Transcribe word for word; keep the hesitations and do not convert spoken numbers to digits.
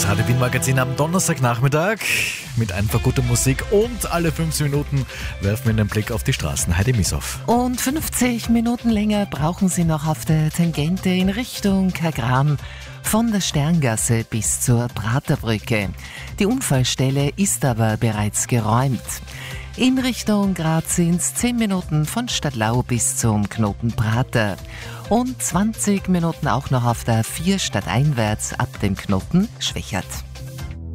Das Radio Wien Magazin am Donnerstagnachmittag mit einfach guter Musik und alle fünfzehn Minuten werfen wir einen Blick auf die Straßen. Heidi Mieshoff. Und fünfzig Minuten länger brauchen Sie noch auf der Tangente in Richtung Kagran. Von der Sterngasse bis zur Praterbrücke. Die Unfallstelle ist aber bereits geräumt. In Richtung Graz sind es zehn Minuten von Stadtlau bis zum Knoten Prater. Und zwanzig Minuten auch noch auf der A vier stadteinwärts ab dem Knoten Schwächert.